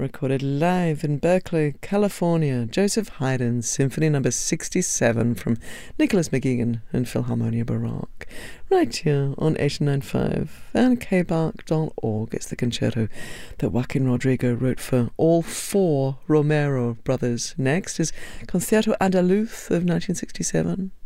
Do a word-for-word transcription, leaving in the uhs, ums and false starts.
recorded live in Berkeley, California, Joseph Haydn's Symphony number sixty-seven from Nicholas McGuigan and Philharmonia Baroque, right here on eighty-nine point five and k bark dot org. It's the concerto that Joaquin Rodrigo wrote for all four Romero brothers. Next is Concerto Andaluz of nineteen sixty-seven.